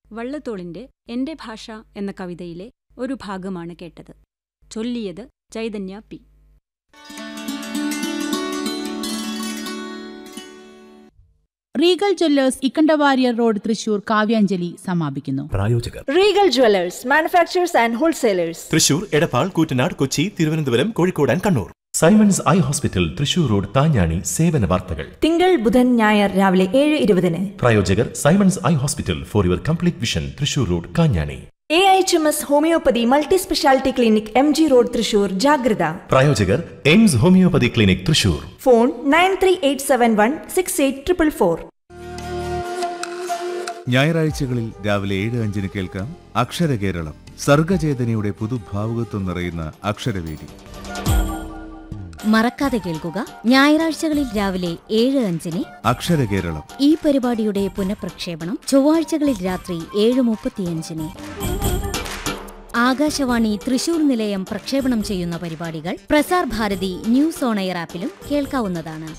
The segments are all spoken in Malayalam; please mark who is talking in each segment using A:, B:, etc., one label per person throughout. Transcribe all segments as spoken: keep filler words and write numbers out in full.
A: വള്ളത്തോളിന്റെ എന്റെ ഭാഷ എന്ന കവിതയിലെ ഒരു ഭാഗമാണ് കേട്ടത്. ചൊല്ലിയത് Chaitanya P.
B: Regal Jewellers Ikkanda Warrier road Thrissur Kavyanjali സമാപിക്കുന്നു.
C: പ്രായോജകർ
D: Regal Jewellers manufacturers and wholesalers
C: Thrissur, Edappal, Koottanad, Kochi, Thiruvananthapuram, Kozhikode and Kannur. Symons eye hospital Thrissur road താഞ്ഞാണി. സേവന വാർത്തകൾ
D: തിങ്കൾ, ബുധൻ, ഞായർ രാവിലെ ഏഴ് ഇരുപതിന്.
C: പ്രായോജകർ Symons eye hospital for your complete vision Thrissur road Kanjani.
D: A H M S homeopathy multi speciality clinic M G road Thrissur. ജാഗ്രത.
C: പ്രായോജകർ AIIMS homeopathy clinic Thrissur.
D: Phone nine three eight seven one six eight triple four.
E: ഞായറാഴ്ചകളിൽ രാവിലെ ഏഴ് അഞ്ചിന് കേൾക്കാം അക്ഷരകേരളം. സർഗചേതനയുടെ പുതുഭാവുകത്വം നിറയുന്ന അക്ഷരവേദി.
F: മറക്കാതെ കേൾക്കുക ഞായറാഴ്ചകളിൽ രാവിലെ ഏഴ് അഞ്ചിന്
E: അക്ഷരകേരളം.
F: ഈ പരിപാടിയുടെ പുനഃപ്രക്ഷേപണം ചൊവ്വാഴ്ചകളിൽ രാത്രി ഏഴ് മുപ്പത്തിയഞ്ചിന്. ആകാശവാണി തൃശൂർ നിലയം പ്രക്ഷേപണം ചെയ്യുന്ന പരിപാടികൾ Prasar Bharati news on air ആപ്പിലും കേൾക്കാവുന്നതാണ്.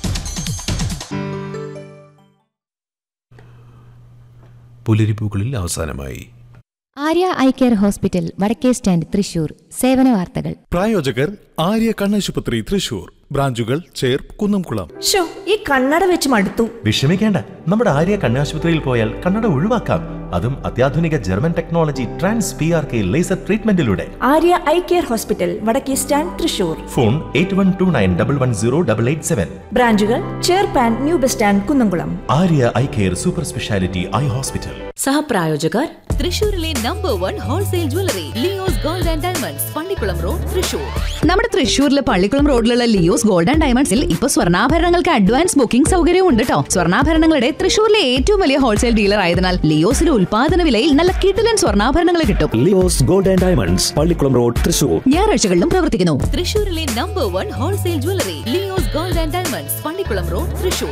G: പുലരിപ്പൂക്കളിൽ അവസാനമായി
H: ആര്യ ഐ കെയർ ഹോസ്പിറ്റൽ വടക്കേ സ്റ്റാൻഡ് തൃശൂർ. സേവന വാർത്തകൾ.
I: പ്രായോജകർ ആര്യ കണ്ണാശുപത്രി തൃശൂർ. ബ്രാഞ്ചുകൾ ചേർ, കുന്നംകുളം.
D: ഷോ ഈ കണ്ണട വെച്ച് മടുത്തു.
C: വിഷമിക്കേണ്ട, നമ്മുടെ ആര്യ കണ്ണാശുപത്രിയിൽ പോയാൽ കണ്ണട ഒഴിവാക്കാം. അതും അത്യാധുനിക German technology trans P R K laser ട്രീറ്റ്മെന്റിലൂടെ.
D: Arya eye care hospital വടക്കേ stand Thrissur.
C: Phone eight one two nine double one zero double eight seven.
D: ബ്രാഞ്ചുകൾ ചേർപ്പാൻ, new bus stand, Kunnamkulam.
C: Arya eye care super speciality eye hospital.
J: സഹപ്രായോജകർ തൃശൂരിലെ number one wholesale jewellery Leo's gold and diamonds, Pallikkulam road, Thrissur.
K: നമ്മുടെ തൃശൂരിലെ പള്ളിക്കുളം റോഡിലുള്ള ലിയോസ് ഗോൾഡ് ആൻഡ് ഡയമണ്ട്സിൽ ഇപ്പൊ സ്വർണ്ണാഭരണങ്ങൾക്ക് അഡ്വാൻസ് ബുക്കിംഗ് സൗകര്യവും ഉണ്ട് കേട്ടോ. സ്വർണ്ണാഭരണങ്ങളുടെ തൃശൂരിലെ ഏറ്റവും വലിയ ഹോൾസെയിൽ ഡീലർ ആയതിനാൽ ലിയോസിലെ ഉൽപാദന വിലയിൽ നല്ല കിടിലൻ സ്വർണ്ണാഭരണങ്ങൾ കിട്ടും.
L: Leo's gold and diamonds, Pallikkulam road, Thrissur.
K: ഞായറാഴ്ചകളിലും പ്രവർത്തിക്കുന്നു.
J: തൃശൂരിലെ number one wholesale jewellery Leo's gold and diamonds, Pallikkulam road, Thrissur.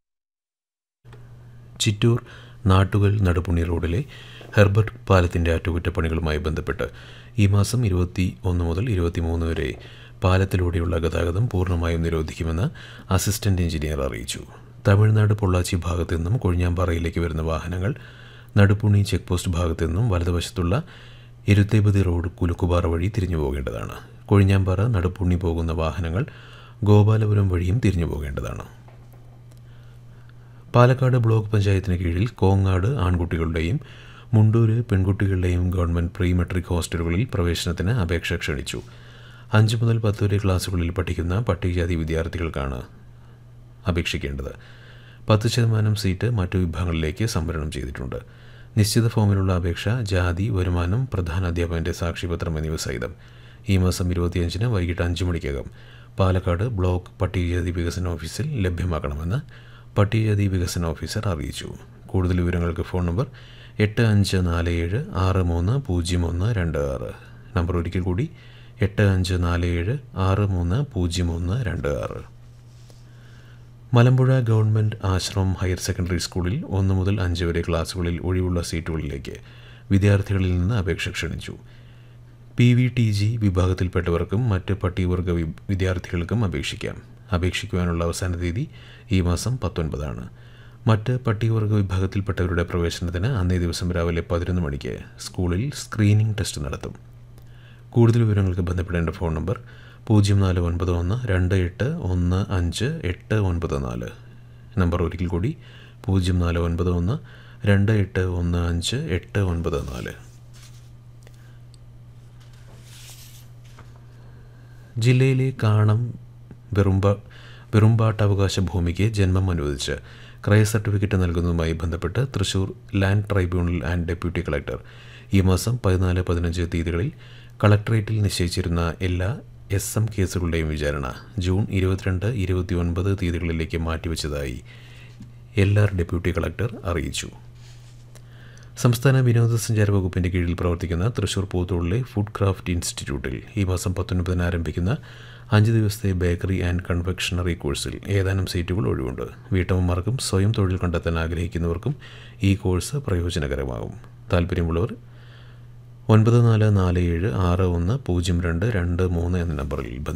G: Chittur Nattukal Nadupuni റോഡിലെ ഹെർബർട്ട് പാലത്തിൻ്റെ അറ്റകുറ്റപ്പണികളുമായി ബന്ധപ്പെട്ട് ഈ മാസം ഇരുപത്തി ഒന്ന് മുതൽ ഇരുപത്തിമൂന്ന് വരെ പാലത്തിലൂടെയുള്ള ഗതാഗതം പൂർണ്ണമായും നിരോധിക്കുമെന്ന് അസിസ്റ്റന്റ് എഞ്ചിനീയർ അറിയിച്ചു. തമിഴ്നാട് പൊള്ളാച്ചി ഭാഗത്തു നിന്നും കൊഴിഞ്ഞാമ്പാറയിലേക്ക് വരുന്ന വാഹനങ്ങൾ നടുപുണി ചെക്ക് പോസ്റ്റ് ഭാഗത്തു നിന്നും വലതുവശത്തുള്ള ഇരുത്തേപതി റോഡ് കുലുക്കുപാറ വഴി തിരിഞ്ഞു പോകേണ്ടതാണ്. കൊഴിഞ്ഞാമ്പാറ നടുപുണി പോകുന്ന വാഹനങ്ങൾ ഗോപാലപുരം വഴിയും തിരിഞ്ഞു പോകേണ്ടതാണ്. പാലക്കാട് ബ്ലോക്ക് പഞ്ചായത്തിന് കീഴിൽ Kongad ആൺകുട്ടികളുടെയും Mundur പെൺകുട്ടികളുടെയും government pre metric ഹോസ്റ്റലുകളിൽ പ്രവേശനത്തിന് അപേക്ഷ ക്ഷണിച്ചു. അഞ്ച് മുതൽ പത്ത് വരെ ക്ലാസുകളിൽ പഠിക്കുന്ന പട്ടികജാതി വിദ്യാർത്ഥികൾക്കാണ് അപേക്ഷിക്കേണ്ടത്. പത്ത് ശതമാനം സീറ്റ് മറ്റു വിഭാഗങ്ങളിലേക്ക് സംവരണം ചെയ്തിട്ടുണ്ട്. നിശ്ചിത ഫോമിലുള്ള അപേക്ഷ ജാതി, വരുമാനം, പ്രധാന അധ്യാപകൻ്റെ സാക്ഷ്യപത്രം എന്നിവ സഹിതം ഈ മാസം ഇരുപത്തിയഞ്ചിന് വൈകിട്ട് അഞ്ച് മണിക്കകം പാലക്കാട് ബ്ലോക്ക് പട്ടികജാതി വികസന ഓഫീസിൽ ലഭ്യമാക്കണമെന്ന് പട്ടികജാതി വികസന ഓഫീസർ അറിയിച്ചു. കൂടുതൽ വിവരങ്ങൾക്ക് ഫോൺ നമ്പർ എട്ട് അഞ്ച് നാല് ഏഴ് ആറ് മൂന്ന് പൂജ്യം ഒന്ന് രണ്ട് ആറ്. നമ്പർ ഒരിക്കൽ കൂടി എട്ട് അഞ്ച് നാല് ഏഴ് ആറ് മൂന്ന് പൂജ്യം ഒന്ന് രണ്ട് ആറ്. മലമ്പുഴ ഗവൺമെൻറ് ആശ്രമം ഹയർ സെക്കൻഡറി സ്കൂളിൽ ഒന്ന് മുതൽ അഞ്ച് വരെ ക്ലാസുകളിൽ ഒഴിവുള്ള സീറ്റുകളിലേക്ക് വിദ്യാർത്ഥികളിൽ നിന്ന് അപേക്ഷ ക്ഷണിച്ചു. പി വി ടി ജി വിഭാഗത്തിൽപ്പെട്ടവർക്കും മറ്റ് പട്ടികവർഗ വിദ്യാർത്ഥികൾക്കും അപേക്ഷിക്കാം. അപേക്ഷിക്കുവാനുള്ള അവസാന തീയതി ഈ മാസം പത്തൊൻപതാണ്. മറ്റ് പട്ടികവർഗ വിഭാഗത്തിൽപ്പെട്ടവരുടെ പ്രവേശനത്തിന് അന്നേ ദിവസം രാവിലെ പതിനൊന്ന് മണിക്ക് സ്കൂളിൽ സ്ക്രീനിംഗ് ടെസ്റ്റ് നടത്തും. കൂടുതൽ വിവരങ്ങൾക്ക് ബന്ധപ്പെടേണ്ട ഫോൺ നമ്പർ പൂജ്യം നാല് ഒൻപത് ഒന്ന് രണ്ട് എട്ട് ഒന്ന് അഞ്ച് എട്ട് ഒൻപത് നാല്. നമ്പർ ഒരിക്കൽ കൂടി പൂജ്യം നാല് ഒൻപത് ഒന്ന് രണ്ട് എട്ട് ഒന്ന് അഞ്ച് എട്ട് ഒൻപത് നാല്. ജില്ലയിലെ കാണം വെറുമ്പ വെറുമ്പാട്ടവകാശ ഭൂമിക്ക് ജന്മം അനുവദിച്ച് ക്രയ സർട്ടിഫിക്കറ്റ് നൽകുന്നതുമായി ബന്ധപ്പെട്ട് Thrissur land tribunal and deputy collector ഈ മാസം പതിനാല് പതിനഞ്ച് തീയതികളിൽ കളക്ടറേറ്റിൽ നിശ്ചയിച്ചിരുന്ന എല്ലാ എസ് എം കേസുകളുടെയും വിചാരണ ജൂൺ ഇരുപത്തിരണ്ട് ഇരുപത്തി ഒൻപത് തീയതികളിലേക്ക് മാറ്റിവെച്ചതായി എൽ ആർ ഡെപ്യൂട്ടി കളക്ടർ അറിയിച്ചു. സംസ്ഥാന വിനോദസഞ്ചാര വകുപ്പിൻ്റെ കീഴിൽ പ്രവർത്തിക്കുന്ന തൃശൂർ പൂത്തോളിലെ ഫുഡ് ക്രാഫ്റ്റ് ഇൻസ്റ്റിറ്റ്യൂട്ടിൽ ഈ മാസം പത്തൊൻപതിന് ആരംഭിക്കുന്ന അഞ്ച് ദിവസത്തെ ബേക്കറി ആൻഡ് കൺഫെക്ഷണറി കോഴ്സിൽ ഏതാനും സീറ്റുകൾ ഒഴിവുണ്ട്. വീട്ടമ്മമാർക്കും സ്വയം തൊഴിൽ കണ്ടെത്താൻ ആഗ്രഹിക്കുന്നവർക്കും ഈ കോഴ്സ് പ്രയോജനകരമാകും. താല്പര്യമുള്ളവർ ഒൻപത് നാല് നാല് ഏഴ് ആറ് ഒന്ന് പൂജ്യം രണ്ട് രണ്ട് മൂന്ന് എന്ന നമ്പറിൽ